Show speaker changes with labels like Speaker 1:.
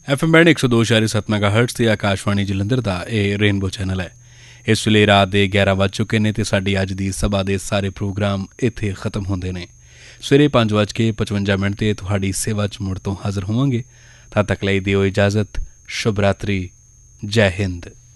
Speaker 1: FM band 102.7 ਮੈਗਾਹਰਟਜ਼ ਤੇ ਆਕਾਸ਼ਵਾਣੀ ਜਲੰਧਰ ਦਾ ਇਹ rainbow channel ਹੈ। ਇਸ ਵੇਲੇ ਰਾਤ ਦੇ 11 ਵੱਜ ਚੁੱਕੇ ਨੇ ਤੇ ਸਾਡੀ ਅੱਜ ਦੀ ਸਭਾ ਦੇ ਸਾਰੇ ਪ੍ਰੋਗਰਾਮ ਇੱਥੇ ਖਤਮ ਹੁੰਦੇ ਨੇ। ਸਵੇਰੇ 5:55 ਤੇ ਤੁਹਾਡੀ ਸੇਵਾ 'ਚ ਮੁੜ ਤੋਂ ਹਾਜ਼ਰ ਹੋਵਾਂਗੇ। ਤਦ ਤੱਕ ਲਈ ਦਿਓ ਇਜਾਜ਼ਤ। ਸ਼ੁਭ ਰਾਤਰੀ। ਜੈ ਹਿੰਦ।